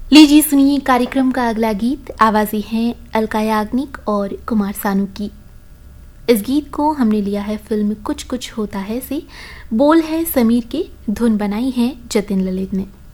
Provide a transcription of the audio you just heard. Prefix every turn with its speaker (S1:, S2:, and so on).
S1: लीजिए सुनिए कार्यक्रम का अगला गीत। आवाजें हैं अलका याग्निक और कुमार सानू की। इस गीत को हमने लिया है फिल्म कुछ कुछ होता है से। बोल है समीर के, धुन बनाई है जतिन ललित ने।